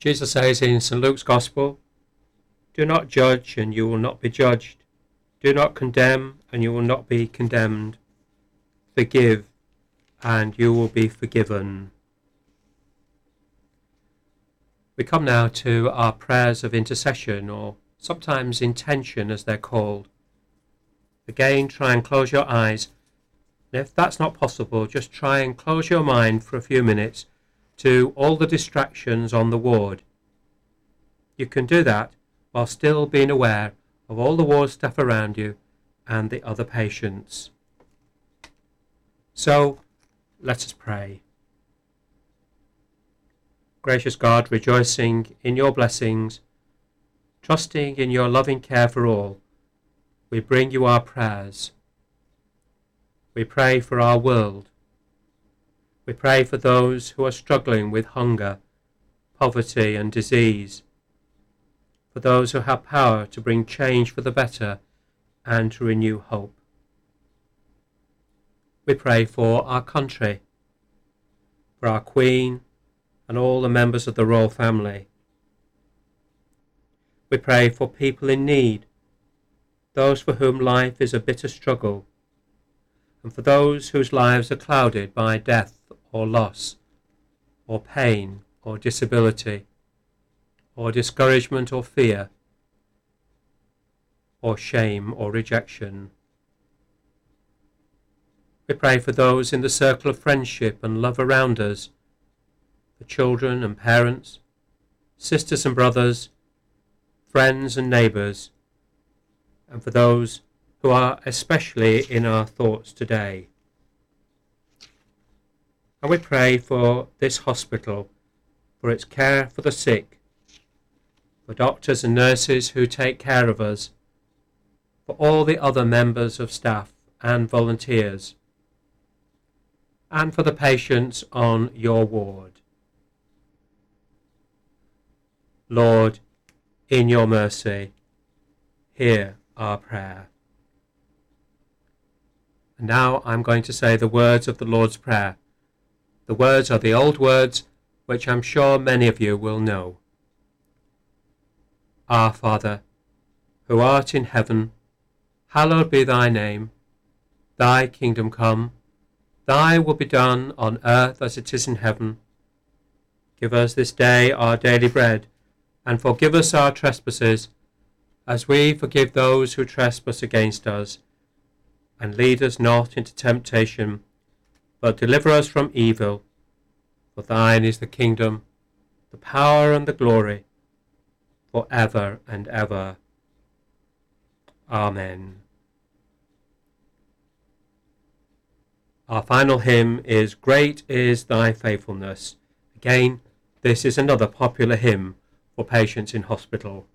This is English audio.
Jesus says in St. Luke's Gospel, "Do not judge, and you will not be judged. Do not condemn, and you will not be condemned. Forgive, and you will be forgiven." We come now to our prayers of intercession, or sometimes intention as they're called. Again, try and close your eyes. And if that's not possible, just try and close your mind for a few minutes to all the distractions on the ward. You can do that while still being aware of all the ward staff around you and the other patients. So, let us pray. Gracious God, rejoicing in your blessings, trusting in your loving care for all, we bring you our prayers. We pray for our world. We pray for those who are struggling with hunger, poverty and disease, for those who have power to bring change for the better and to renew hope. We pray for our country, for our Queen and all the members of the royal family. We pray for people in need, those for whom life is a bitter struggle, and for those whose lives are clouded by death or loss, or pain or disability, or discouragement or fear, or shame or rejection. We pray for those in the circle of friendship and love around us, for children and parents, sisters and brothers, friends and neighbours, and for those who are especially in our thoughts today. And we pray for this hospital, for its care for the sick, for doctors and nurses who take care of us, for all the other members of staff and volunteers, and for the patients on your ward. Lord, in your mercy, hear our prayer. And now I'm going to say the words of the Lord's Prayer. The words are the old words which I'm sure many of you will know. Our Father, who art in heaven, hallowed be thy name. Thy kingdom come, thy will be done on earth as it is in heaven. Give us this day our daily bread, and forgive us our trespasses, as we forgive those who trespass against us. And lead us not into temptation, but deliver us from evil. For thine is the kingdom, the power and the glory, for ever and ever. Amen. Our final hymn is "Great is Thy Faithfulness." Again, this is another popular hymn for patients in hospital.